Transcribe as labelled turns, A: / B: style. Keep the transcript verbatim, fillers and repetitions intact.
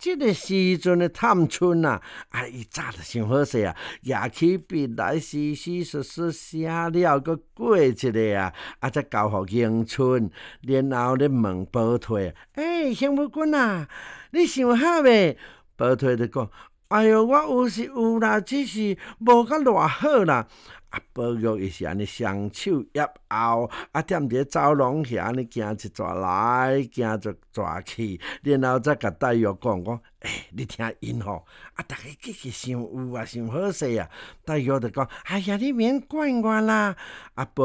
A: 即个时阵的探春啊，啊，伊早就想好势啊，拿起笔来诗诗说说写了，搁过一个啊，啊，再交互迎春，然后咧问宝退，诶、幸福君啊，你想好未？宝退就讲，哎哟，我有是有啦，只是无甲偌好啦。啊，宝玉伊是安尼双手揠后，啊，踮伫走廊遐安尼行一逝来，行一逝去，然后再甲黛玉讲讲，诶、你听因吼，啊，逐个计计想有啊，想好势啊。黛玉就讲，哎呀，你免管我啦，啊，宝